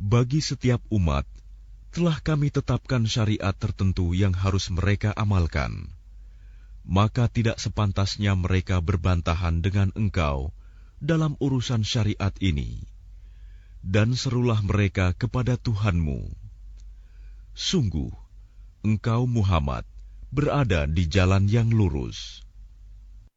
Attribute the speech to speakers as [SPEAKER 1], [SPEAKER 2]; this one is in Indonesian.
[SPEAKER 1] Bagi setiap umat, telah kami tetapkan syariat tertentu yang harus mereka amalkan. Maka tidak sepantasnya mereka berbantahan dengan engkau dalam urusan syariat ini. Dan serulah mereka kepada Tuhanmu. Sungguh, engkau Muhammad berada di jalan yang lurus.